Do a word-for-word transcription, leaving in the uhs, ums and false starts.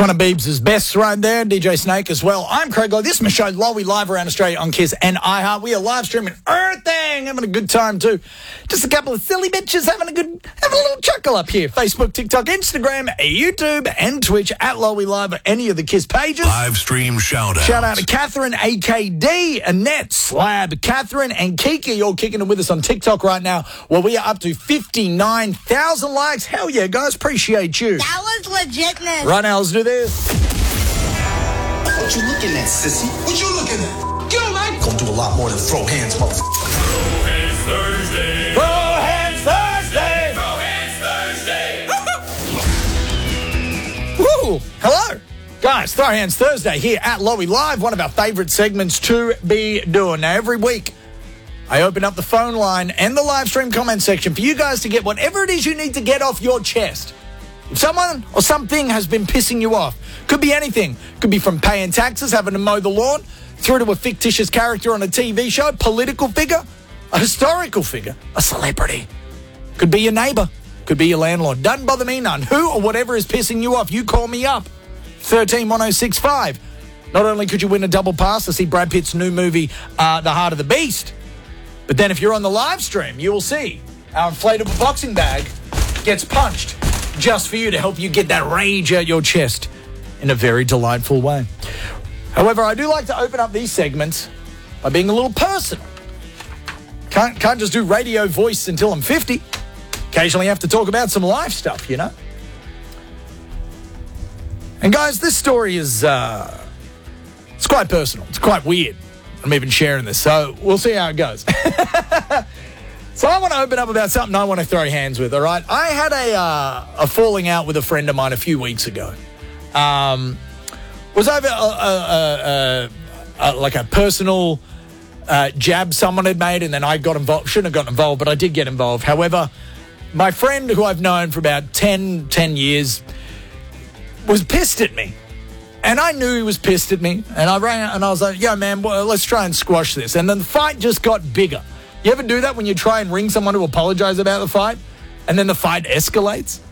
One of Beebs' best right there, D J Snake as well. I'm Craig Lowe. This is my show, Lowy, live around Australia on Kiss and iHeart. We are live streaming everything, having a good time too. Just a couple of silly bitches having a good, having a little chuckle up here. Facebook, TikTok, Instagram, YouTube, and Twitch at Lowy Live or any of the Kiss pages. Live stream shout out. Shout out to Catherine, A K D, Annette, Slab, Catherine, and Kiki, all kicking it with us on TikTok right now. Well, we are up to fifty-nine thousand likes. Hell yeah, guys. Appreciate you. That was legitness. Right now, let's do this. What you looking at, sissy? What you looking at? Get on, man. Gonna do a lot more than throw hands, motherfucker. Throw hands Thursday. Throw hands Thursday. Throw hands Thursday. Woo! Hello. Guys, Throw Hands Thursday here at Lowy Live, one of our favourite segments to be doing. Now, every week, I open up the phone line and the live stream comment section for you guys to get whatever it is you need to get off your chest. If someone or something has been pissing you off, could be anything. Could be from paying taxes, having to mow the lawn, through to a fictitious character on a T V show, political figure, a historical figure, a celebrity. Could be your neighbour. Could be your landlord. Doesn't bother me none. Who or whatever is pissing you off, you call me up. one three one oh six five. Not only could you win a double pass to see Brad Pitt's new movie, uh, The Heart of the Beast, but then if you're on the live stream, you will see our inflatable boxing bag gets punched just for you to help you get that rage out your chest in a very delightful way. However, I do like to open up these segments by being a little personal. Can't, can't just do radio voice until I'm fifty. Occasionally have to talk about some life stuff, you know? And guys, this story is, uh, it's quite personal. It's quite weird. I'm even sharing this, so we'll see how it goes. So I want to open up about something I want to throw hands with, all right? I had a uh, a falling out with a friend of mine a few weeks ago. Um, was over a, a, a, a, like a personal uh, jab someone had made, and then I got involved. Shouldn't have gotten involved, but I did get involved. However, my friend, who I've known for about ten, ten years, was pissed at me. And I knew he was pissed at me. And I ran out and I was like, yo, man, well, let's try and squash this. And then the fight just got bigger. You ever do that when you try and ring someone to apologize about the fight and then the fight escalates?